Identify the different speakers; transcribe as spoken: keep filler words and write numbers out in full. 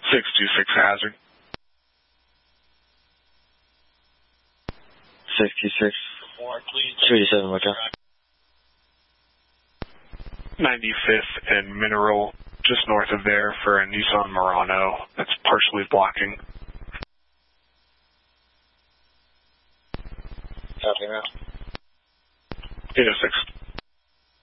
Speaker 1: six two six hazard.
Speaker 2: six two six. two eighty-seven, Roger.
Speaker 1: ninety-fifth and Mineral, just north of there for a Nissan Murano that's partially blocking.
Speaker 2: Copy now.
Speaker 1: eight oh six.